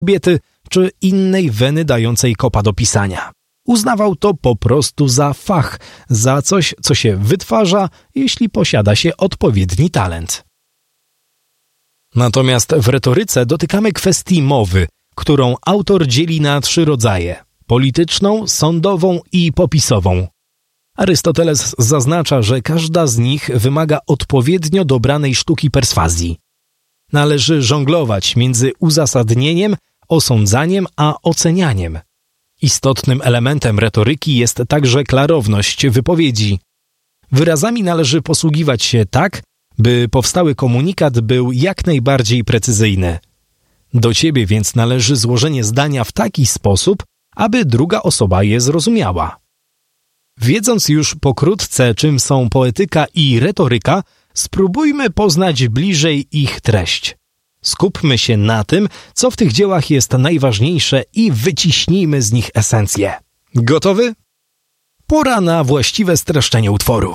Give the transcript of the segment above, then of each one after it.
kobiety czy innej weny dającej kopa do pisania. Uznawał to po prostu za fach, za coś, co się wytwarza, jeśli posiada się odpowiedni talent. Natomiast w retoryce dotykamy kwestii mowy, którą autor dzieli na 3 rodzaje: polityczną, sądową i popisową. Arystoteles zaznacza, że każda z nich wymaga odpowiednio dobranej sztuki perswazji. Należy żonglować między uzasadnieniem, osądzaniem a ocenianiem. Istotnym elementem retoryki jest także klarowność wypowiedzi. Wyrazami należy posługiwać się tak, by powstały komunikat był jak najbardziej precyzyjny. Do ciebie więc należy złożenie zdania w taki sposób, aby druga osoba je zrozumiała. Wiedząc już pokrótce, czym są poetyka i retoryka, spróbujmy poznać bliżej ich treść. Skupmy się na tym, co w tych dziełach jest najważniejsze i wyciśnijmy z nich esencję. Gotowy? Pora na właściwe streszczenie utworu.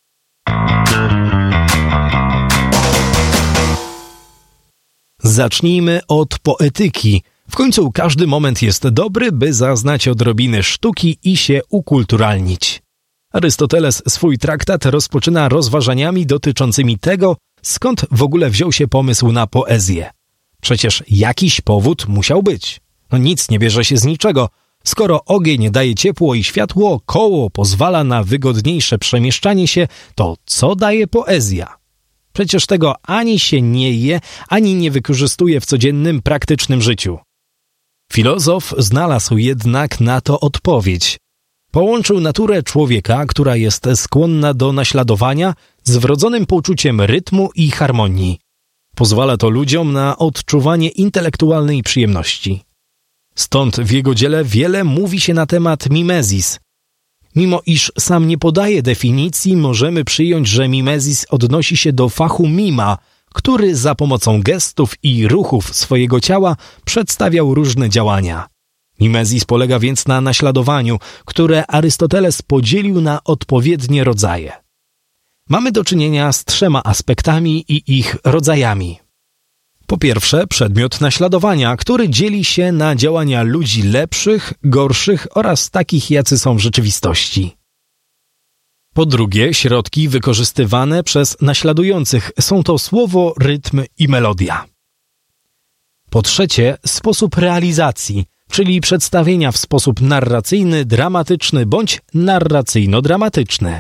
Zacznijmy od poetyki. W końcu każdy moment jest dobry, by zaznać odrobinę sztuki i się ukulturalnić. Arystoteles swój traktat rozpoczyna rozważaniami dotyczącymi tego, skąd w ogóle wziął się pomysł na poezję. Przecież jakiś powód musiał być. Nic nie bierze się z niczego. Skoro ogień daje ciepło i światło, koło pozwala na wygodniejsze przemieszczanie się, to co daje poezja? Przecież tego ani się nie je, ani nie wykorzystuje w codziennym, praktycznym życiu. Filozof znalazł jednak na to odpowiedź. Połączył naturę człowieka, która jest skłonna do naśladowania, z wrodzonym poczuciem rytmu i harmonii. Pozwala to ludziom na odczuwanie intelektualnej przyjemności. Stąd w jego dziele wiele mówi się na temat mimezis. Mimo iż sam nie podaje definicji, możemy przyjąć, że mimezis odnosi się do fachu mima, który za pomocą gestów i ruchów swojego ciała przedstawiał różne działania. Mimezis polega więc na naśladowaniu, które Arystoteles podzielił na odpowiednie rodzaje. Mamy do czynienia z 3 aspektami i ich rodzajami. Po pierwsze, przedmiot naśladowania, który dzieli się na działania ludzi lepszych, gorszych oraz takich, jacy są w rzeczywistości. Po drugie, środki wykorzystywane przez naśladujących są to słowo, rytm i melodia. Po trzecie, sposób realizacji, czyli przedstawienia w sposób narracyjny, dramatyczny bądź narracyjno-dramatyczny.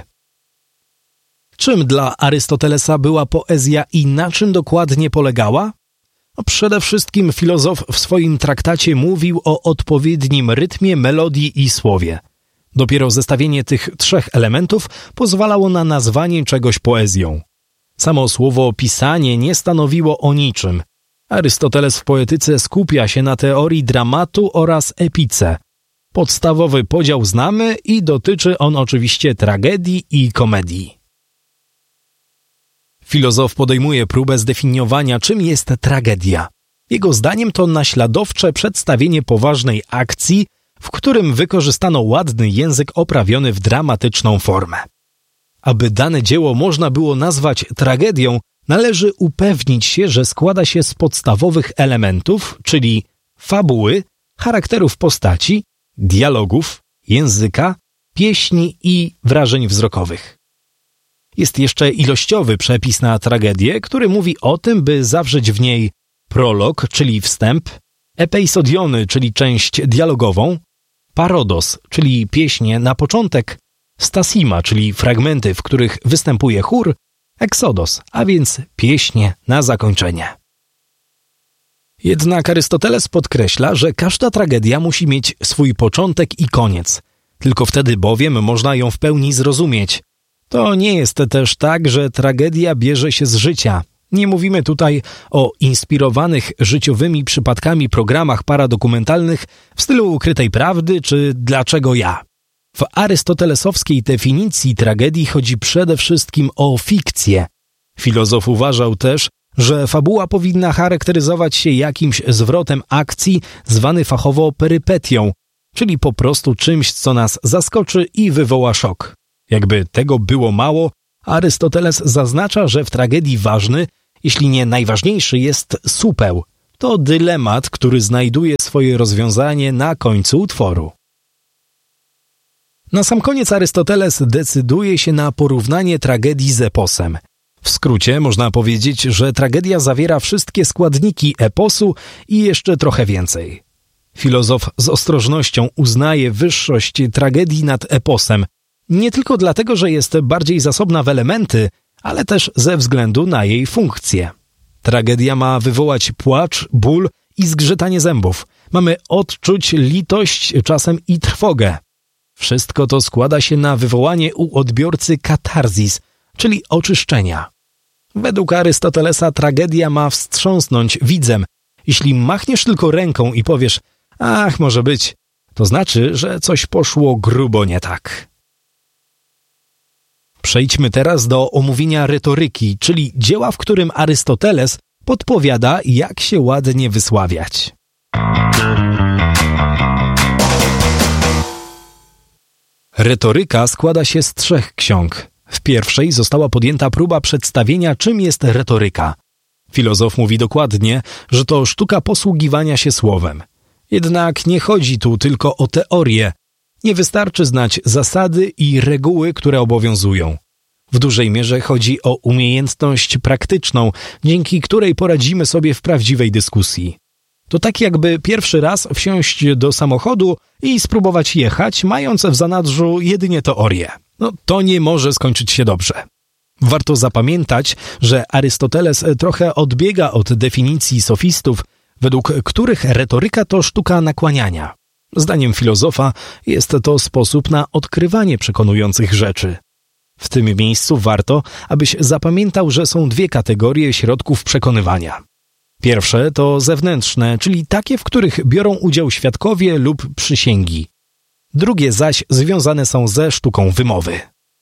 Czym dla Arystotelesa była poezja i na czym dokładnie polegała? Przede wszystkim filozof w swoim traktacie mówił o odpowiednim rytmie, melodii i słowie. Dopiero zestawienie tych 3 elementów pozwalało na nazwanie czegoś poezją. Samo słowo pisanie nie stanowiło o niczym. Arystoteles w poetyce skupia się na teorii dramatu oraz epice. Podstawowy podział znamy i dotyczy on oczywiście tragedii i komedii. Filozof podejmuje próbę zdefiniowania, czym jest tragedia. Jego zdaniem to naśladowcze przedstawienie poważnej akcji, w którym wykorzystano ładny język oprawiony w dramatyczną formę. Aby dane dzieło można było nazwać tragedią, należy upewnić się, że składa się z podstawowych elementów, czyli fabuły, charakterów postaci, dialogów, języka, pieśni i wrażeń wzrokowych. Jest jeszcze ilościowy przepis na tragedię, który mówi o tym, by zawrzeć w niej prolog, czyli wstęp, epeisodiony, czyli część dialogową, parodos, czyli pieśnie na początek, stasima, czyli fragmenty, w których występuje chór, exodos, a więc pieśnie na zakończenie. Jednak Arystoteles podkreśla, że każda tragedia musi mieć swój początek i koniec. Tylko wtedy bowiem można ją w pełni zrozumieć. To nie jest też tak, że tragedia bierze się z życia. Nie mówimy tutaj o inspirowanych życiowymi przypadkami programach paradokumentalnych w stylu Ukrytej Prawdy czy Dlaczego ja? W arystotelesowskiej definicji tragedii chodzi przede wszystkim o fikcję. Filozof uważał też, że fabuła powinna charakteryzować się jakimś zwrotem akcji zwany fachowo perypetią, czyli po prostu czymś, co nas zaskoczy i wywoła szok. Jakby tego było mało, Arystoteles zaznacza, że w tragedii ważny, jeśli nie najważniejszy, jest supeł, To dylemat, który znajduje swoje rozwiązanie na końcu utworu. Na sam koniec Arystoteles decyduje się na porównanie tragedii z eposem. W skrócie można powiedzieć, że tragedia zawiera wszystkie składniki eposu i jeszcze trochę więcej. Filozof z ostrożnością uznaje wyższość tragedii nad eposem, nie tylko dlatego, że jest bardziej zasobna w elementy, ale też ze względu na jej funkcję. Tragedia ma wywołać płacz, ból i zgrzytanie zębów. Mamy odczuć litość, czasem i trwogę. Wszystko to składa się na wywołanie u odbiorcy katarzis, czyli oczyszczenia. Według Arystotelesa tragedia ma wstrząsnąć widzem. Jeśli machniesz tylko ręką i powiesz: ach, może być, to znaczy, że coś poszło grubo nie tak. Przejdźmy teraz do omówienia retoryki, czyli dzieła, w którym Arystoteles podpowiada, jak się ładnie wysławiać. Retoryka składa się z 3 ksiąg. W pierwszej została podjęta próba przedstawienia, czym jest retoryka. Filozof mówi dokładnie, że to sztuka posługiwania się słowem. Jednak nie chodzi tu tylko o teorię. Nie wystarczy znać zasady i reguły, które obowiązują. W dużej mierze chodzi o umiejętność praktyczną, dzięki której poradzimy sobie w prawdziwej dyskusji. To tak jakby pierwszy raz wsiąść do samochodu i spróbować jechać, mając w zanadrzu jedynie teorię. To nie może skończyć się dobrze. Warto zapamiętać, że Arystoteles trochę odbiega od definicji sofistów, według których retoryka to sztuka nakłaniania. Zdaniem filozofa jest to sposób na odkrywanie przekonujących rzeczy. W tym miejscu warto, abyś zapamiętał, że są 2 kategorie środków przekonywania. Pierwsze to zewnętrzne, czyli takie, w których biorą udział świadkowie lub przysięgi. Drugie zaś związane są ze sztuką wymowy.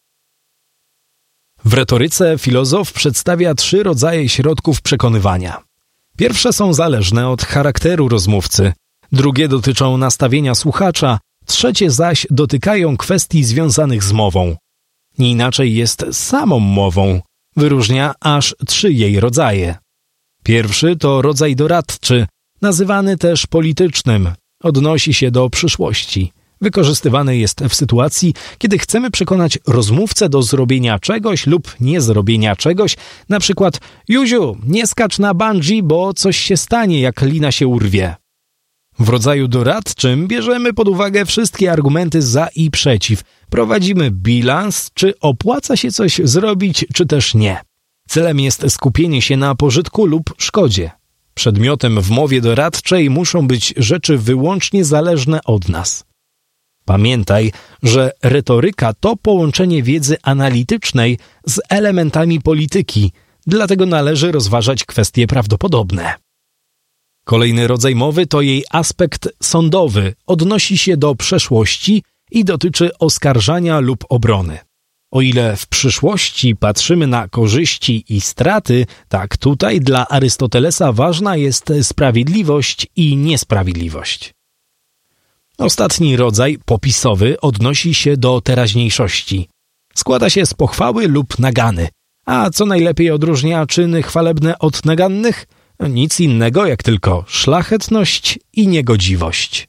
W retoryce filozof przedstawia 3 rodzaje środków przekonywania. Pierwsze są zależne od charakteru rozmówcy, drugie dotyczą nastawienia słuchacza, trzecie zaś dotykają kwestii związanych z mową. Nie inaczej jest z samą mową. Wyróżnia aż 3 jej rodzaje. Pierwszy to rodzaj doradczy, nazywany też politycznym. Odnosi się do przyszłości. Wykorzystywany jest w sytuacji, kiedy chcemy przekonać rozmówcę do zrobienia czegoś lub niezrobienia czegoś, na przykład: Józiu, nie skacz na bungee, bo coś się stanie, jak lina się urwie. W rodzaju doradczym bierzemy pod uwagę wszystkie argumenty za i przeciw. Prowadzimy bilans, czy opłaca się coś zrobić, czy też nie. Celem jest skupienie się na pożytku lub szkodzie. Przedmiotem w mowie doradczej muszą być rzeczy wyłącznie zależne od nas. Pamiętaj, że retoryka to połączenie wiedzy analitycznej z elementami polityki, dlatego należy rozważać kwestie prawdopodobne. Kolejny rodzaj mowy to jej aspekt sądowy, odnosi się do przeszłości i dotyczy oskarżania lub obrony. O ile w przyszłości patrzymy na korzyści i straty, tak tutaj dla Arystotelesa ważna jest sprawiedliwość i niesprawiedliwość. Ostatni rodzaj, popisowy, odnosi się do teraźniejszości. Składa się z pochwały lub nagany. A co najlepiej odróżnia czyny chwalebne od nagannych? Nic innego jak tylko szlachetność i niegodziwość.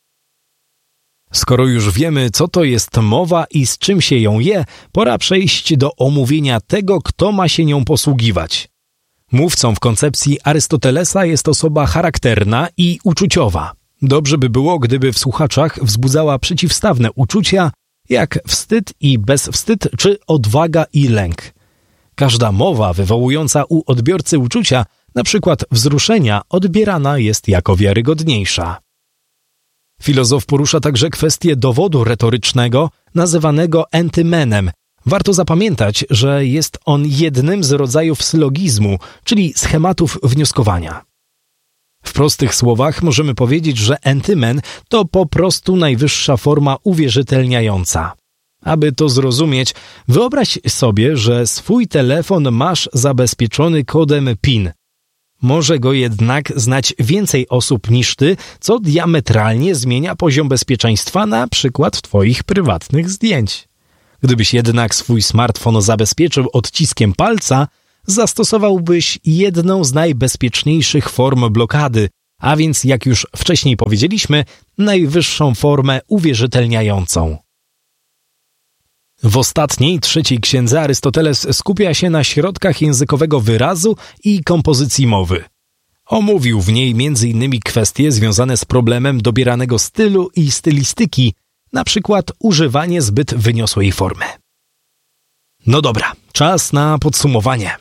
Skoro już wiemy, co to jest mowa i z czym się ją je, pora przejść do omówienia tego, kto ma się nią posługiwać. Mówcą w koncepcji Arystotelesa jest osoba charakterna i uczuciowa. Dobrze by było, gdyby w słuchaczach wzbudzała przeciwstawne uczucia, jak wstyd i bezwstyd, czy odwaga i lęk. Każda mowa wywołująca u odbiorcy uczucia, na przykład wzruszenia, odbierana jest jako wiarygodniejsza. Filozof porusza także kwestię dowodu retorycznego, nazywanego entymenem. Warto zapamiętać, że jest on jednym z rodzajów sylogizmu, czyli schematów wnioskowania. W prostych słowach możemy powiedzieć, że entymen to po prostu najwyższa forma uwierzytelniająca. Aby to zrozumieć, wyobraź sobie, że swój telefon masz zabezpieczony kodem PIN. Może go jednak znać więcej osób niż ty, co diametralnie zmienia poziom bezpieczeństwa na przykład twoich prywatnych zdjęć. Gdybyś jednak swój smartfon zabezpieczył odciskiem palca, zastosowałbyś jedną z najbezpieczniejszych form blokady, a więc, jak już wcześniej powiedzieliśmy, najwyższą formę uwierzytelniającą. W ostatniej, trzeciej księdze Arystoteles skupia się na środkach językowego wyrazu i kompozycji mowy. Omówił w niej m.in. kwestie związane z problemem dobieranego stylu i stylistyki, na przykład używanie zbyt wyniosłej formy. No dobra, czas na podsumowanie.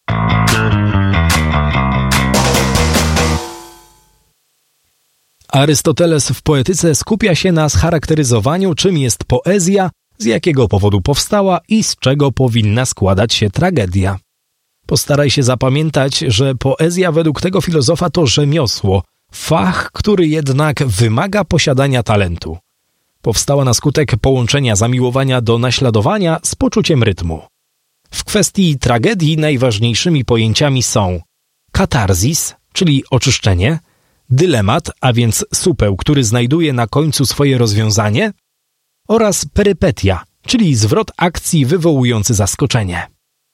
Arystoteles w poetyce skupia się na scharakteryzowaniu, czym jest poezja, z jakiego powodu powstała i z czego powinna składać się tragedia. Postaraj się zapamiętać, że poezja według tego filozofa to rzemiosło, fach, który jednak wymaga posiadania talentu. Powstała na skutek połączenia zamiłowania do naśladowania z poczuciem rytmu. W kwestii tragedii najważniejszymi pojęciami są katarzis, czyli oczyszczenie, dylemat, a więc supeł, który znajduje na końcu swoje rozwiązanie, oraz perypetia, czyli zwrot akcji wywołujący zaskoczenie.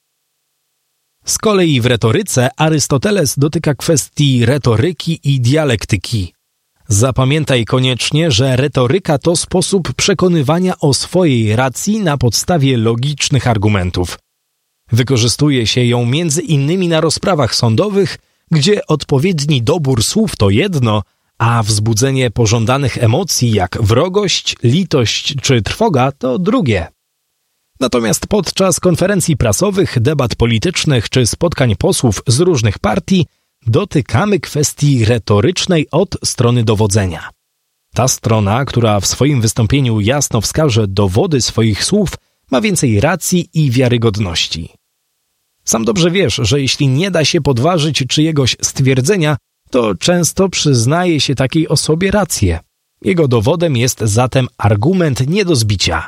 Z kolei w retoryce Arystoteles dotyka kwestii retoryki i dialektyki. Zapamiętaj koniecznie, że retoryka to sposób przekonywania o swojej racji na podstawie logicznych argumentów. Wykorzystuje się ją między innymi na rozprawach sądowych, gdzie odpowiedni dobór słów to jedno, a wzbudzenie pożądanych emocji jak wrogość, litość czy trwoga to drugie. Natomiast podczas konferencji prasowych, debat politycznych czy spotkań posłów z różnych partii dotykamy kwestii retorycznej od strony dowodzenia. Ta strona, która w swoim wystąpieniu jasno wskaże dowody swoich słów, ma więcej racji i wiarygodności. Sam dobrze wiesz, że jeśli nie da się podważyć czyjegoś stwierdzenia, to często przyznaje się takiej osobie rację. Jego dowodem jest zatem argument nie do zbicia.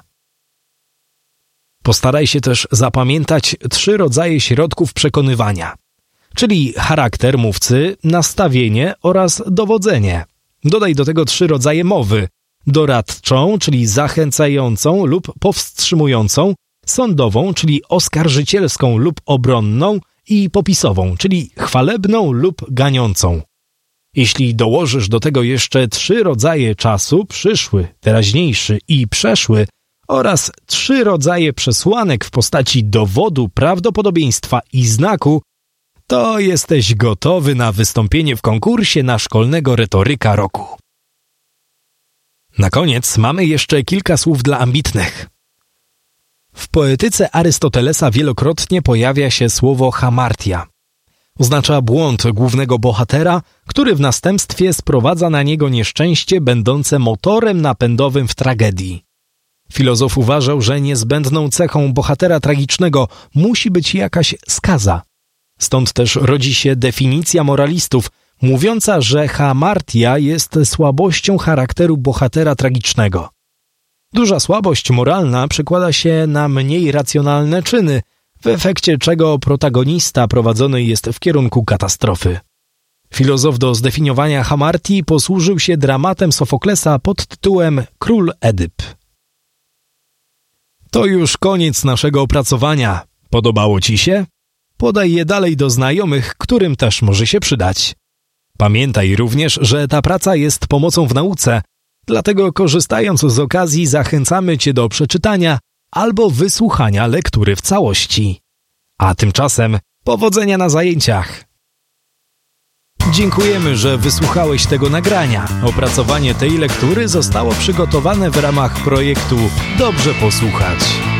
Postaraj się też zapamiętać 3 rodzaje środków przekonywania, czyli charakter mówcy, nastawienie oraz dowodzenie. Dodaj do tego 3 rodzaje mowy: doradczą, czyli zachęcającą lub powstrzymującą, sądową, czyli oskarżycielską lub obronną i popisową, czyli chwalebną lub ganiącą. Jeśli dołożysz do tego jeszcze 3 rodzaje czasu: przyszły, teraźniejszy i przeszły, oraz 3 rodzaje przesłanek w postaci dowodu, prawdopodobieństwa i znaku, to jesteś gotowy na wystąpienie w konkursie na szkolnego retoryka roku. Na koniec mamy jeszcze kilka słów dla ambitnych. W poetyce Arystotelesa wielokrotnie pojawia się słowo hamartia. Oznacza błąd głównego bohatera, który w następstwie sprowadza na niego nieszczęście będące motorem napędowym w tragedii. Filozof uważał, że niezbędną cechą bohatera tragicznego musi być jakaś skaza. Stąd też rodzi się definicja moralistów, mówiąca, że hamartia jest słabością charakteru bohatera tragicznego. Duża słabość moralna przekłada się na mniej racjonalne czyny, w efekcie czego protagonista prowadzony jest w kierunku katastrofy. Filozof do zdefiniowania hamartii posłużył się dramatem Sofoklesa pod tytułem Król Edyp. To już koniec naszego opracowania. Podobało Ci się? Podaj je dalej do znajomych, którym też może się przydać. Pamiętaj również, że ta praca jest pomocą w nauce, dlatego korzystając z okazji zachęcamy Cię do przeczytania albo wysłuchania lektury w całości. A tymczasem powodzenia na zajęciach! Dziękujemy, że wysłuchałeś tego nagrania. Opracowanie tej lektury zostało przygotowane w ramach projektu Dobrze Posłuchać.